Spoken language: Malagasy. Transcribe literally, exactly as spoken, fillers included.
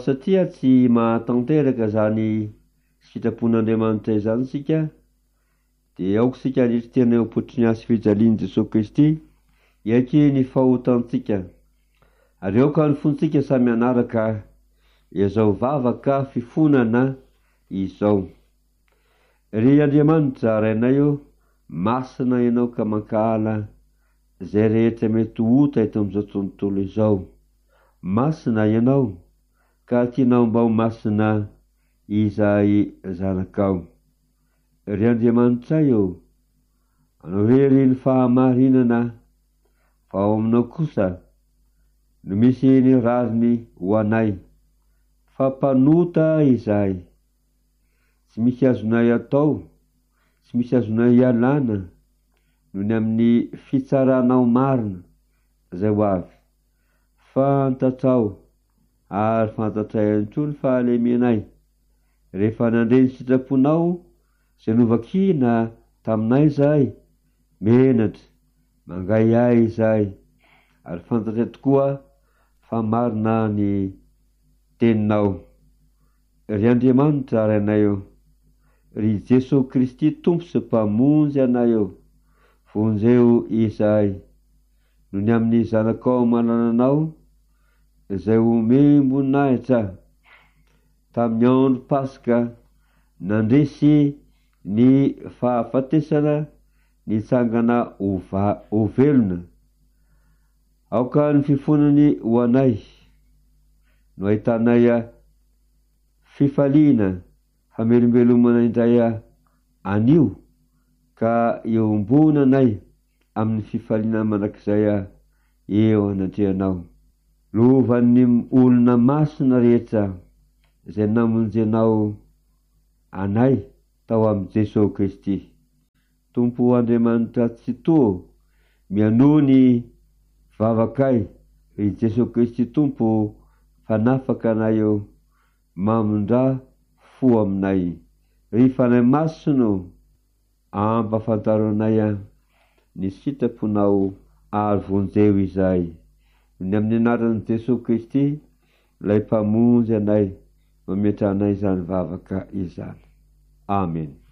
satria tsy mahatanteraka zany sitrapon'Andriamanitra izany sika, dia aoka sika rehetra tena eo apotriny asy fijaliany Jesosy Kristy iaky ny fahotantsika. Ary aoka ny fontsika samy anaraka izao vavaka fifonana izao. Ry Andriamanitra rainay io, masina ianao ka mankahala zay rehetra mety hota eto amin'izao tontolo izao. Masina ianao ka tianao mba ho masina izay zanakao. Ry Andriamanitra io, anao rery ny fahamarinana, fa ao aminao kosa no misy ny rariny ho anay. Fampanota izay, tsy misy azonay atao, tsy misy azonay ialana noho ny amin'ny fitsaranao marina zay ho avy. Fantatrao ary fantatray ihany koa ny fahalemenay rehefa nandreny sitraponao zay novakina taminay zay, menatra mangay ay zay, ary fantatray tokoa fa marina ny teninao. Ry Andriamanitra rainay io, ry Jesosy Kristy tompo sy mpamonjy anay io, vonjeo izay noho ny amin'ny zanakao manananao zay omembonahitra tamin'ny andro Pasika, nandresy ny fahafatesana nitsangana ho velona. Aoka ny fifonany ho anay no ahitanay fifaliana hamelombelomana indray anio, ka eombonanay amin'ny fifaliana manakizay eo anatrehanao. Lovan'ny olona masina rehetra zay namonjenao anay tao amin'ny Jesosy Kristy. Tompo Andriamanitra tsy to mianony vavakay, ry Jesosy Kristy tompo fanafaka anay eo, mamindra fo aminay. Ry fanay masino ampafantaronay ny sitraponao ary vonjeo izay. Ny amin'ny anaran'i Jesosy Kristy, lay mpamonjy anay, mametra anay zany vavaka izany. Amen.